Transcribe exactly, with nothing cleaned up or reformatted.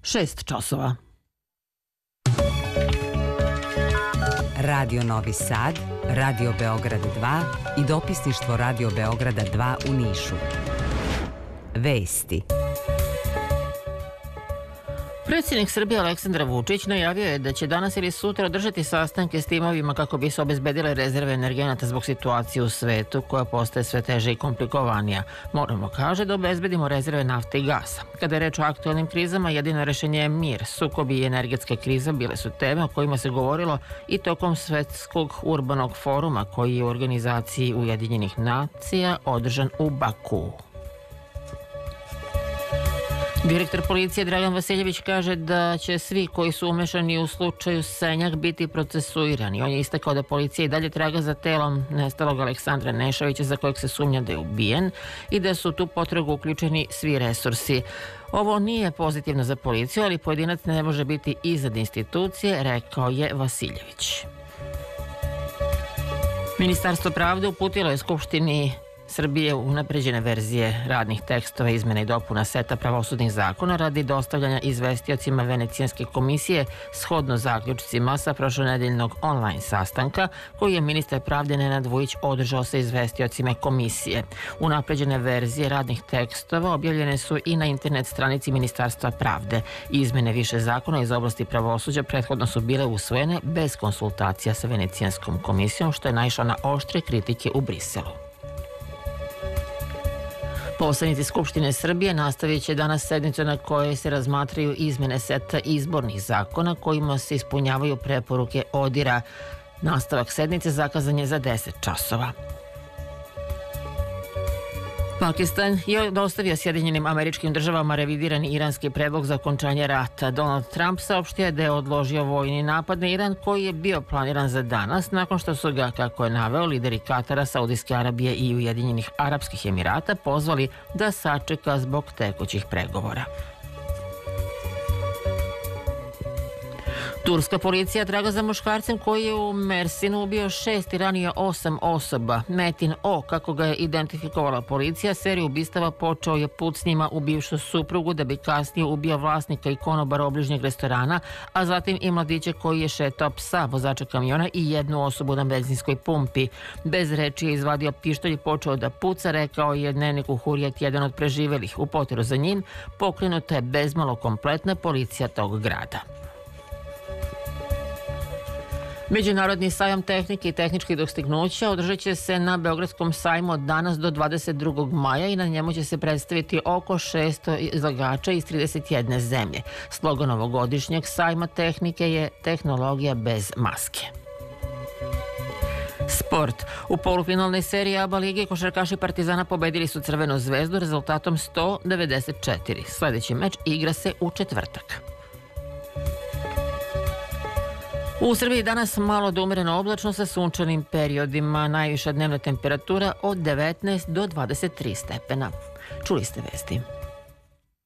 šest časova. Radio Novi Sad, Radio Beograd dva i dopisništvo Radio Beograda dva u Nišu. Vesti. Predsjednik Srbije Aleksandar Vučić najavio je da će danas ili sutra održati sastanke s timovima kako bi se obezbedile rezerve energenata zbog situacije u svetu koja postaje sve teže i komplikovanija. Moramo, kaže, da obezbedimo rezerve nafte i gasa. Kada je reč o aktualnim krizama, jedino rešenje je mir. Sukobi i energetska kriza bile su teme o kojima se govorilo i tokom Svetskog urbanog foruma koji je u organizaciji Ujedinjenih nacija održan u Bakuu. Direktor policije Dragan Vasiljević kaže da će svi koji su umešani u slučaju Senjak biti procesuirani. On je istakao da policija i dalje traga za telom nestalog Aleksandra Nešovića za kojeg se sumnja da je ubijen i da su tu potragu uključeni svi resursi. Ovo nije pozitivno za policiju, ali pojedinac ne može biti iznad institucije, rekao je Vasiljević. Ministarstvo pravde uputilo je Skupštini Srbije unapređene verzije radnih tekstova izmena i dopuna seta pravosudnih zakona radi dostavljanja izvestiocima Venecijanske komisije shodno zaključcima sa prošlonedeljnog online sastanka koji je ministar pravde Nenad Vujić održao sa izvestiocima komisije. Unapređene verzije radnih tekstova objavljene su i na internet stranici Ministarstva pravde. Izmene više zakona iz oblasti pravosuđa prethodno su bile usvojene bez konsultacija sa Venecijanskom komisijom, što je naišlo na oštre kritike u Briselu. Poslanici Skupštine Srbije nastavit će danas sednicu na kojoj se razmatraju izmene seta izbornih zakona kojima se ispunjavaju preporuke ODIR-a. Nastavak sednice zakazan je za deset časova. Pakistan je dostavio Sjedinjenim Američkim Državama revidirani iranski predlog za okončanje rata. Donald Trump saopštio je da je odložio vojni napad na Iran koji je bio planiran za danas nakon što su ga, kako je naveo, lideri Katara, Saudijske Arabije i Ujedinjenih Arapskih Emirata pozvali da sačeka zbog tekućih pregovora. Turska policija traga za muškarcem koji je u Mersinu ubio šest i ranio osam osoba. Metin O, kako ga je identifikovala policija, seriju ubistava počeo je pucnjima u bivšu suprugu da bi kasnije ubio vlasnika i konobara obližnjeg restorana, a zatim i mladića koji je šetao psa, vozača kamiona i jednu osobu na benzinskoj pumpi. Bez reči je izvadio pištolj i počeo da puca, rekao je dnevniku Hurrijet, jedan od preživelih. U poteru za njim pokrenuta je bezmalo kompletna policija tog grada. Međunarodni sajam tehnike i tehničkih dostignuća održat će se na Beogradskom sajmu od danas do dvadeset drugog maja i na njemu će se predstaviti oko šesto izlagača iz trideset jedne zemlje. Slogan ovogodišnjeg sajma tehnike je tehnologija bez maske. Sport. U polufinalnoj seriji A B A lige košarkaši Partizana pobedili su Crvenu zvezdu rezultatom sto devedeset četiri. Sljedeći meč igra se u četvrtak. U Srbiji danas malo do umereno oblačno sa sunčanim periodima, najviša dnevna temperatura od devetnaest do dvadeset tri stepena. Čuli ste vesti.